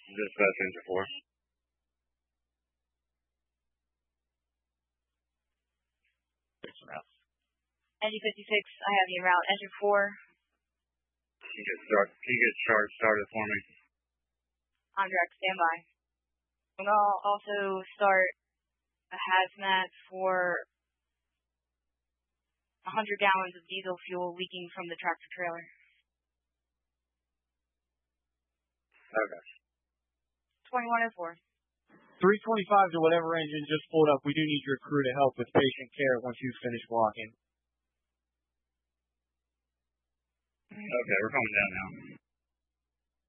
Dispatch engine 4. Engine 56, I have you en route. Engine 4. Can you get charge started for me? On direct standby. And I'll also start a hazmat for 100 gallons of diesel fuel leaking from the tractor trailer. Okay. 2104. 325 to whatever engine just pulled up. We do need your crew to help with patient care once you finish walking. Okay, we're coming down now.